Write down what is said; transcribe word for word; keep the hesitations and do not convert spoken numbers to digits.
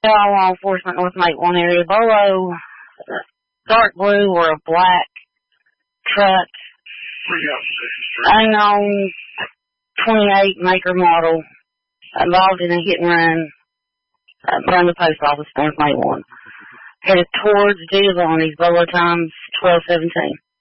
All law enforcement, North Make One area. Bolo, dark blue or a black truck. Unknown twenty-eight maker model. Involved in a hit and run. Uh, from the post office, North Make One. Headed towards Dearborn. These Bolo times twelve seventeen.